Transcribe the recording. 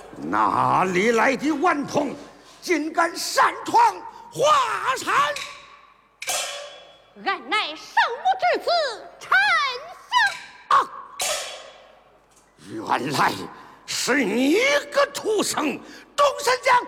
哪里来的顽童，竟敢擅闯华山？ 俺乃圣母之子陈香啊！原来是你个畜生！东山将